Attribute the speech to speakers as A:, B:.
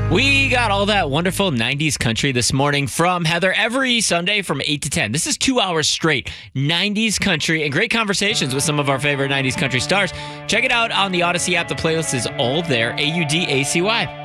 A: We got all that wonderful 90s country this morning from Heather every Sunday from 8 to 10. This is 2 hours straight, 90s country, and great conversations with some of our favorite 90s country stars. Check it out on the Odyssey app. The playlist is all there, AUDACY.